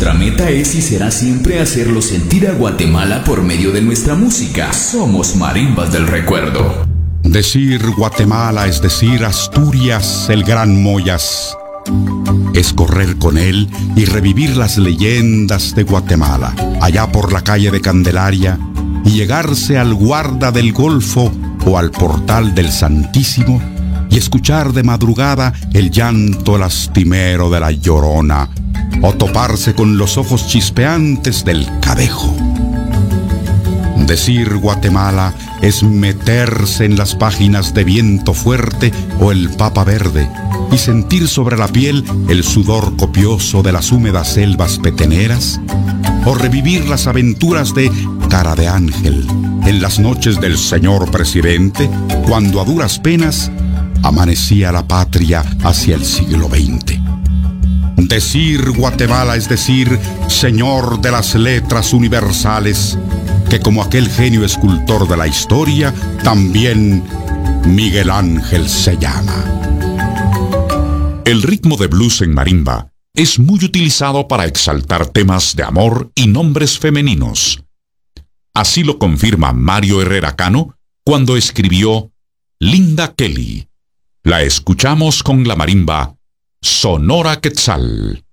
Nuestra meta es y será siempre hacerlo sentir a Guatemala por medio de nuestra música. Somos Marimbas del Recuerdo. Decir Guatemala es decir Asturias, el Gran Moyas. Es correr con él y revivir las leyendas de Guatemala, allá por la calle de Candelaria, y llegarse al Guarda del Golfo o al Portal del Santísimo y escuchar de madrugada el llanto lastimero de la Llorona, o toparse con los ojos chispeantes del Cadejo. Decir Guatemala es meterse en las páginas de Viento Fuerte o el Papa Verde y sentir sobre la piel el sudor copioso de las húmedas selvas peteneras, o revivir las aventuras de Cara de Ángel en las noches del señor presidente, cuando a duras penas amanecía la patria hacia el siglo XX. Decir Guatemala es decir señor de las letras universales, que como aquel genio escultor de la historia, también Miguel Ángel se llama. El ritmo de blues en marimba es muy utilizado para exaltar temas de amor y nombres femeninos. Así lo confirma Mario Herrera Cano cuando escribió Linda Kelly. La escuchamos con la marimba Sonora Quetzal.